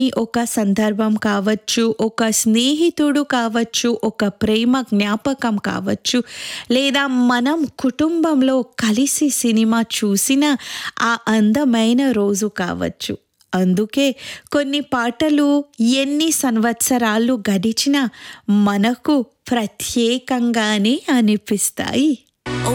ఒక సందర్భం కావచ్చు, ఒక స్నేహితుడు కావచ్చు, ఒక ప్రేమ జ్ఞాపకం కావచ్చు, లేదా మనం కుటుంబంలో కలిసి సినిమా చూసిన ఆ అందమైన రోజు కావచ్చు. అందుకే కొన్ని పాటలు ఎన్ని సంవత్సరాలు గడిచినా మనకు ప్రత్యేకంగానే అనిపిస్తాయి.